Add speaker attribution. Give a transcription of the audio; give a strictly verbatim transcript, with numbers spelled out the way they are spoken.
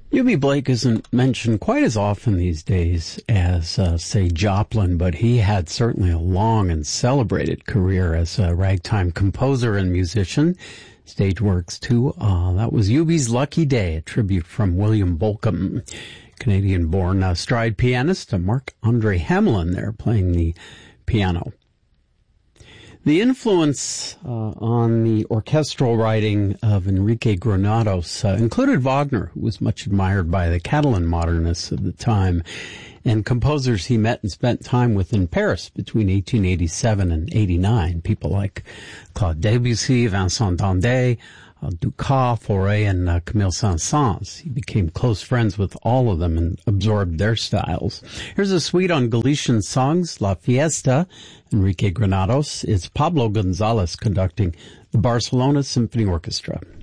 Speaker 1: Eubie Blake isn't mentioned quite as often these days as, uh, say, Joplin, but he had certainly a long and celebrated career as a ragtime composer and musician. Stage works, too. Uh, that was Eubie's Lucky Day, a tribute from William Bolcom, Canadian-born uh, stride pianist, uh, Marc-Andre Hamelin there playing the piano. The influence uh, on the orchestral writing of Enrique Granados uh, included Wagner, who was much admired by the Catalan modernists of the time, and composers he met and spent time with in Paris between eighteen eighty-seven and eighty-nine. People like Claude Debussy, Vincent Dandé, uh, Dukas, Fauré, and uh, Camille Saint-Saëns. He became close friends with all of them and absorbed their styles. Here's a suite on Galician songs, La Fiesta, Enrique Granados. It's Pablo González conducting the Barcelona Symphony Orchestra.